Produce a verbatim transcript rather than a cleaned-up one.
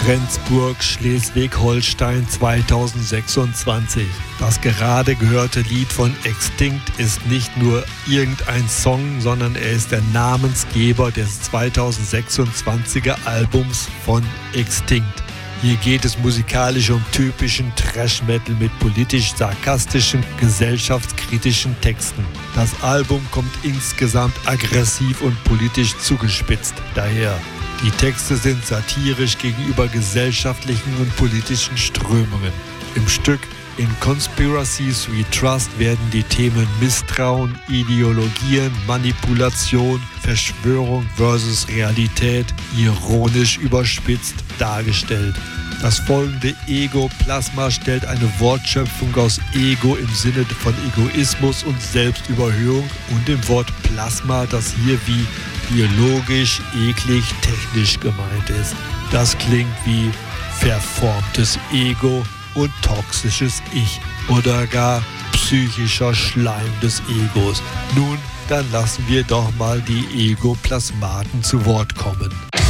Rendsburg, Schleswig-Holstein zweitausendsechsundzwanzig. Das gerade gehörte Lied von Extinct ist nicht nur irgendein Song, sondern er ist der Namensgeber des zweitausendsechsundzwanziger Albums von Extinct. Hier geht es musikalisch um typischen Thrash-Metal mit politisch-sarkastischen, gesellschaftskritischen Texten. Das Album kommt insgesamt aggressiv und politisch zugespitzt daher. Die Texte sind satirisch gegenüber gesellschaftlichen und politischen Strömungen. Im Stück In Conspiracies We Trust werden die Themen Misstrauen, Ideologien, Manipulation, Verschwörung versus Realität ironisch überspitzt dargestellt. Das folgende Ego-Plasma stellt eine Wortschöpfung aus Ego im Sinne von Egoismus und Selbstüberhöhung und dem Wort Plasma, das hier wie biologisch, eklig, technisch gemeint ist. Das klingt wie verformtes Ego und toxisches Ich oder gar psychischer Schleim des Egos. Nun, dann lassen wir doch mal die Egoplasmaten zu Wort kommen.